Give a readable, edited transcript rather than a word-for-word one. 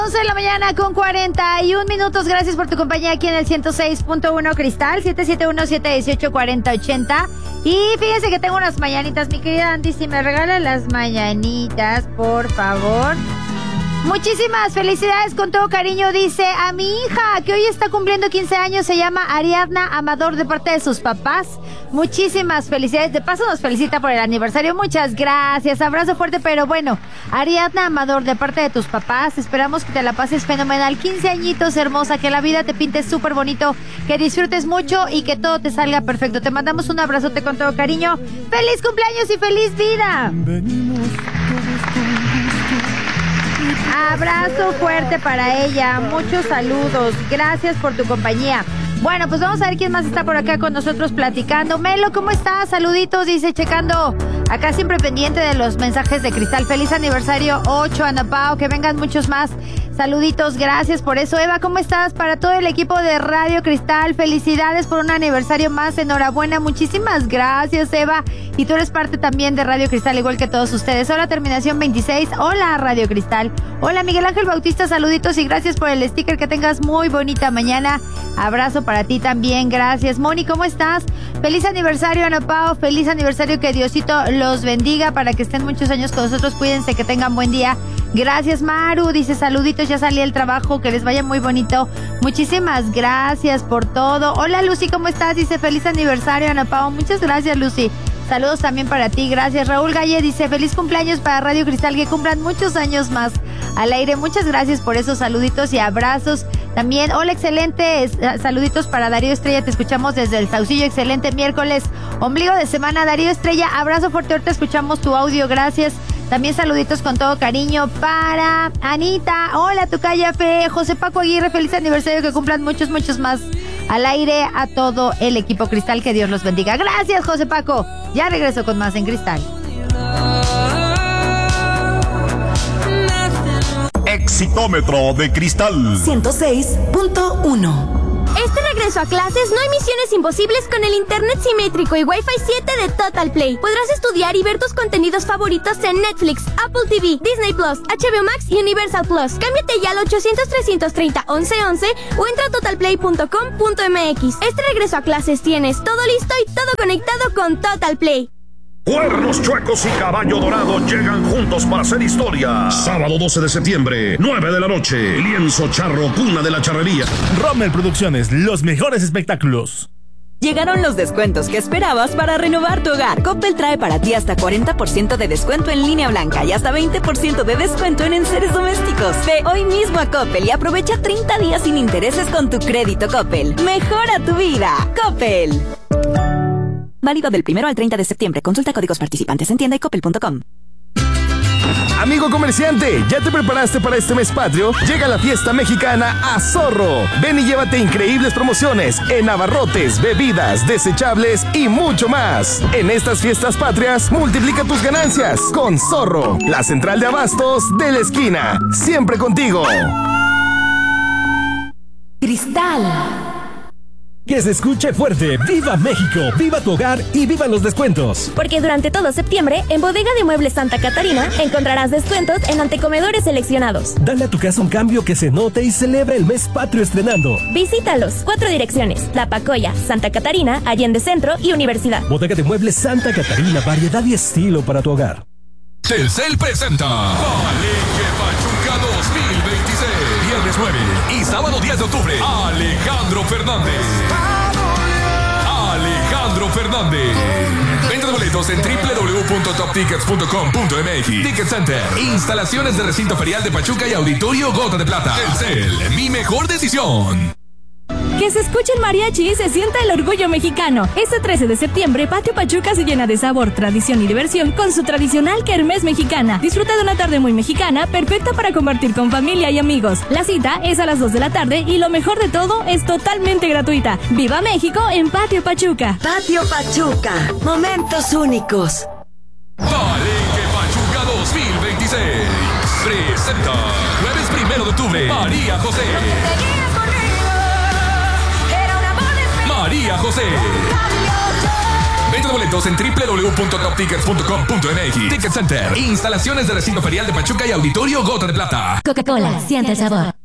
11 de la mañana con 41 minutos. Gracias por tu compañía aquí en el 106.1 Cristal, 771-718-4080. Y fíjense que tengo unas mañanitas, mi querida Andy, si me regalan las mañanitas, por favor. Muchísimas felicidades con todo cariño, dice a mi hija, que hoy está cumpliendo 15 años, se llama Ariadna Amador, de parte de sus papás. Muchísimas felicidades, de paso nos felicita por el aniversario, muchas gracias, abrazo fuerte, pero bueno, Ariadna Amador, de parte de tus papás, esperamos que te la pases fenomenal, 15 añitos, hermosa, que la vida te pinte súper bonito, que disfrutes mucho y que todo te salga perfecto. Te mandamos un abrazote con todo cariño, feliz cumpleaños y feliz vida. Abrazo fuerte para ella, muchos saludos, gracias por tu compañía. Bueno, pues vamos a ver quién más está por acá con nosotros platicando. Melo, ¿cómo estás? Saluditos, dice, checando acá siempre pendiente de los mensajes de Cristal. Feliz aniversario 8, Ana Pao, que vengan muchos más. Saluditos, gracias por eso. Eva, ¿cómo estás? Para todo el equipo de Radio Cristal, felicidades por un aniversario más, enhorabuena, muchísimas gracias, Eva. Y tú eres parte también de Radio Cristal, igual que todos ustedes. Hola, terminación 26, hola Radio Cristal. Hola, Miguel Ángel Bautista, saluditos y gracias por el sticker, que tengas muy bonita mañana. Abrazo para ti también, gracias. Moni, ¿cómo estás? Feliz aniversario, Ana Pao, feliz aniversario, que Diosito los bendiga para que estén muchos años con nosotros, cuídense, que tengan buen día. Gracias, Maru, dice saluditos, ya salí el trabajo, que les vaya muy bonito. Muchísimas gracias por todo. Hola, Lucy, ¿cómo estás? Dice feliz aniversario, Ana Pao, muchas gracias, Lucy. Saludos también para ti, gracias. Raúl Galle dice feliz cumpleaños para Radio Cristal, que cumplan muchos años más al aire. Muchas gracias por esos saluditos y abrazos. También, hola, excelente, saluditos para Darío Estrella, te escuchamos desde el Saucillo, excelente miércoles, ombligo de semana, Darío Estrella, abrazo fuerte, ahorita escuchamos tu audio, gracias. También saluditos con todo cariño para Anita, hola, Tucaya Fe, José Paco Aguirre, feliz aniversario, que cumplan muchos más al aire, a todo el equipo Cristal, que Dios los bendiga. Gracias, José Paco, ya regreso con más en Cristal. Exitómetro de Cristal 106.1. Este regreso a clases no hay misiones imposibles con el internet simétrico y Wi-Fi 7 de Total Play. Podrás estudiar y ver tus contenidos favoritos en Netflix, Apple TV, Disney Plus, HBO Max y Universal Plus. Cámbiate ya al 800-330-1111 o entra a totalplay.com.mx. Este regreso a clases tienes todo listo y todo conectado con Total Play. Cuernos Chuecos y Caballo Dorado llegan juntos para hacer historia. Sábado 12 de septiembre, 9 de la noche. Lienzo Charro, cuna de la charrería. Rommel Producciones, los mejores espectáculos. Llegaron los descuentos que esperabas para renovar tu hogar. Coppel trae para ti hasta 40% de descuento en línea blanca y hasta 20% de descuento en enseres domésticos. Ve hoy mismo a Coppel y aprovecha 30 días sin intereses con tu crédito Coppel. Mejora tu vida. Coppel. Válido del 1 al 30 de septiembre. Consulta códigos participantes en tienda y coppel.com. Amigo comerciante, ¿ya te preparaste para este mes patrio? Llega la fiesta mexicana a Zorro. Ven y llévate increíbles promociones en abarrotes, bebidas, desechables y mucho más. En estas fiestas patrias, multiplica tus ganancias con Zorro, la central de abastos de la esquina. Siempre contigo. Cristal. Que se escuche fuerte. ¡Viva México! ¡Viva tu hogar! ¡Y viva los descuentos! Porque durante todo septiembre, en Bodega de Muebles Santa Catarina, encontrarás descuentos en antecomedores seleccionados. Dale a tu casa un cambio que se note y celebra el mes patrio estrenando. Visítalos. 4 direcciones: La Pacoya, Santa Catarina, Allende Centro y Universidad. Bodega de Muebles Santa Catarina. Variedad y estilo para tu hogar. Telcel presenta Palenque Pachuca 2026. Viernes 9 y sábado 10 de octubre. Alejandro Fernández. Venta de boletos en www.toptickets.com.mx. Ticket Center. Instalaciones de recinto ferial de Pachuca y Auditorio Gota de Plata. Telcel, mi mejor decisión. Que se escuche el mariachi y se sienta el orgullo mexicano. Este 13 de septiembre, Patio Pachuca se llena de sabor, tradición y diversión con su tradicional kermés mexicana. Disfruta de una tarde muy mexicana, perfecta para compartir con familia y amigos. La cita es a las 2 de la tarde y lo mejor de todo es totalmente gratuita. ¡Viva México en Patio Pachuca! Patio Pachuca, momentos únicos. Palenque Pachuca 2026. Presenta jueves 1 de octubre. María José. María José. Venta de boletos en www.toptickets.com.mx. Ticket Center. Instalaciones de recinto ferial de Pachuca y Auditorio Gota de Plata. Coca-Cola, siente el sabor.